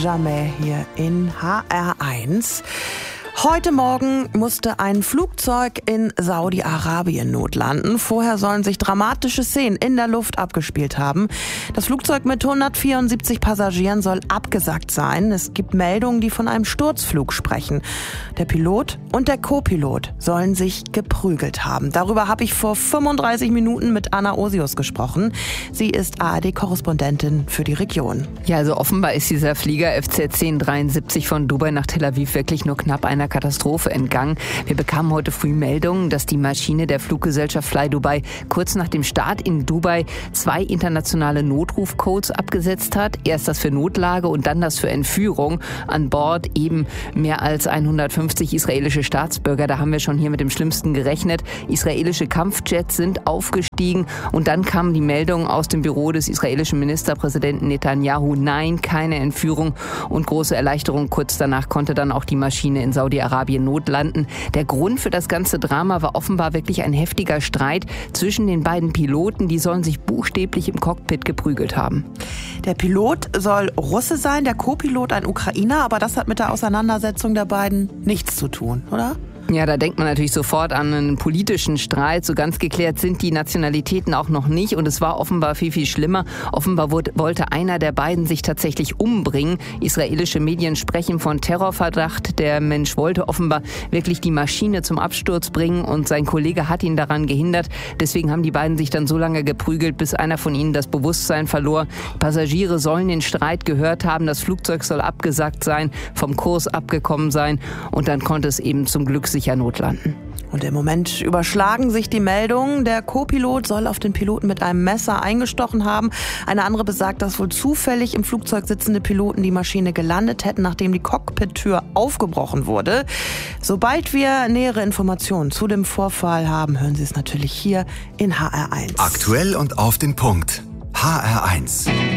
jamais hier in HR1. Heute Morgen musste ein Flugzeug in Saudi-Arabien notlanden. Vorher sollen sich dramatische Szenen in der Luft abgespielt haben. Das Flugzeug mit 174 Passagieren soll abgesackt sein. Es gibt Meldungen, die von einem Sturzflug sprechen. Der Pilot und der Co-Pilot sollen sich geprügelt haben. Darüber habe ich vor 35 Minuten mit Anna Osius gesprochen. Sie ist ARD-Korrespondentin für die Region. Ja, also offenbar ist dieser Flieger FC 1073 von Dubai nach Tel Aviv wirklich nur knapp einer Katastrophe entgangen. Wir bekamen heute früh Meldungen, dass die Maschine der Fluggesellschaft Fly Dubai kurz nach dem Start in Dubai 2 internationale Notrufcodes abgesetzt hat. Erst das für Notlage und dann das für Entführung. An Bord eben mehr als 150 israelische Staatsbürger. Da haben wir schon hier mit dem Schlimmsten gerechnet. Israelische Kampfjets sind aufgestiegen und dann kam die Meldung aus dem Büro des israelischen Ministerpräsidenten Netanyahu. Nein, keine Entführung und große Erleichterung. Kurz danach konnte dann auch die Maschine in Saudi-Arabien notlanden. Der Grund für das ganze Drama war offenbar wirklich ein heftiger Streit zwischen den beiden Piloten. Die sollen sich buchstäblich im Cockpit geprügelt haben. Der Pilot soll Russe sein, der Co-Pilot ein Ukrainer, aber das hat mit der Auseinandersetzung der beiden nichts zu tun, oder? Ja, da denkt man natürlich sofort an einen politischen Streit. So ganz geklärt sind die Nationalitäten auch noch nicht. Und es war offenbar viel, viel schlimmer. Offenbar wollte einer der beiden sich tatsächlich umbringen. Israelische Medien sprechen von Terrorverdacht. Der Mensch wollte offenbar wirklich die Maschine zum Absturz bringen und sein Kollege hat ihn daran gehindert. Deswegen haben die beiden sich dann so lange geprügelt, bis einer von ihnen das Bewusstsein verlor. Passagiere sollen den Streit gehört haben. Das Flugzeug soll abgesackt sein, vom Kurs abgekommen sein. Und dann konnte es eben zum Glück sicher notlanden. Und im Moment überschlagen sich die Meldungen. Der Co-Pilot soll auf den Piloten mit einem Messer eingestochen haben. Eine andere besagt, dass wohl zufällig im Flugzeug sitzende Piloten die Maschine gelandet hätten, nachdem die Cockpit-Tür aufgebrochen wurde. Sobald wir nähere Informationen zu dem Vorfall haben, hören Sie es natürlich hier in HR1. Aktuell und auf den Punkt. HR1.